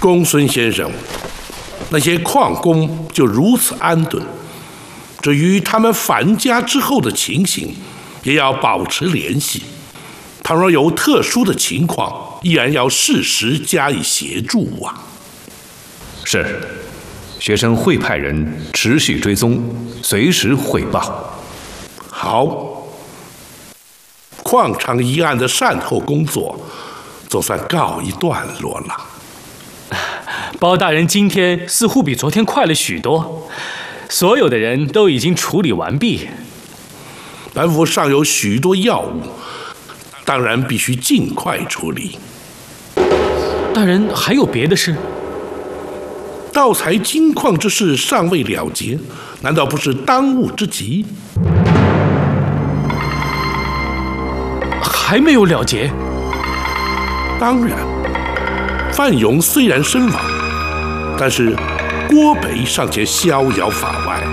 公孙先生，那些矿工就如此安顿。至于他们返家之后的情形，也要保持联系。倘若有特殊的情况，依然要适时加以协助啊。 是，学生会派人持续追踪，随时汇报。 好，矿场一案的善后工作总算告一段落了。 包大人今天似乎比昨天快了许多，所有的人都已经处理完毕。 本府尚有许多要务，当然必须尽快处理。 大人还有别的事？ 盗采金矿之事尚未了结，难道不是当务之急？ 还没有了结？ 当然，范勇虽然身亡，但是郭北尚且逍遥法外。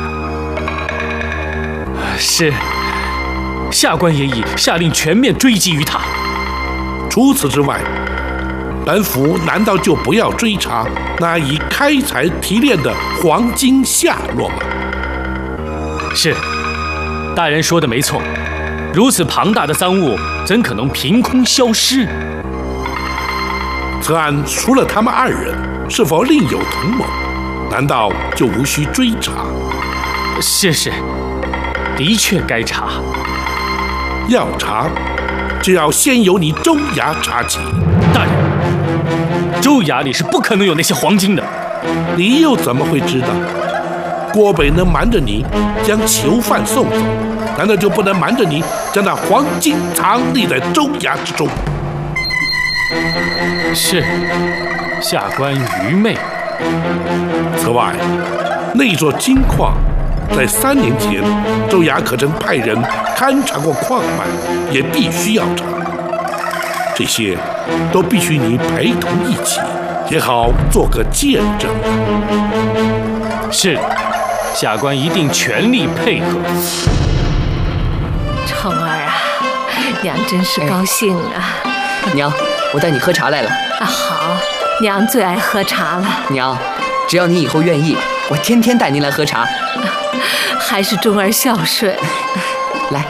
是，下官也已下令全面追击于他。 除此之外，本府难道就不要追查那已开采提炼的黄金下落吗？ 是，大人说的没错。如此庞大的赃物，怎可能凭空消失？ 此案除了他们二人，是否另有同谋？难道就无需追查？ 是，的确该查。 要查，就要先由你州衙查起。 大人，州衙里是不可能有那些黄金的。 你又怎么会知道？郭北能瞒着你将囚犯送走，难道就不能瞒着你将那黄金藏匿在州衙之中？ 是，下官愚昧。 此外，那座金矿在3年前，州衙可曾派人勘察过矿脉，也必须要查。这些都必须你陪同一起，也好做个见证。 是，下官一定全力配合。 宠儿啊，娘真是高兴啊！ 娘，我带你喝茶来了。 啊，好，娘最爱喝茶了。 娘，只要你以后愿意，我天天带您来喝茶。 还是钟儿孝顺。 来。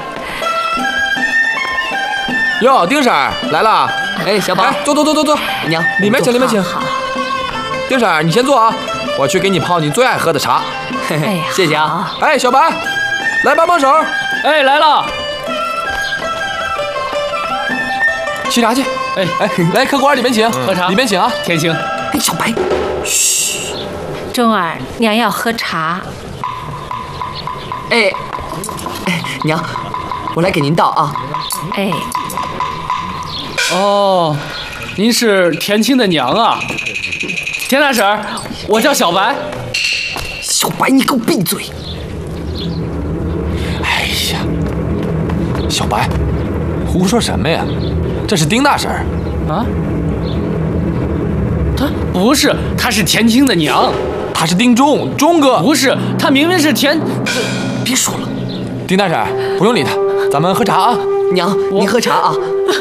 哟，丁婶儿来了。 哎，小宝， 哎，坐。 娘， 里面请。 好。 丁婶儿，你先坐啊，我去给你泡你最爱喝的茶。 嘿嘿，谢谢啊。 哎，小白，来帮手。 哎，来了。 沏茶去。哎，来客官里面请， 喝茶。 里面请啊。 天星。 哎，小白， 嘘。钟儿，娘要喝茶。 哎，娘，我来给您倒啊。 哎。 哦，您是田青的娘啊，田大婶，我叫小白。 小白，你给我闭嘴！ 哎呀，小白，胡说什么呀？这是丁大婶啊？她不是，她是田青的娘。 她是丁钟哥。 不是，她明明是田。 别说了， 丁大婶，不用理她，咱们喝茶啊。 娘，您喝茶啊。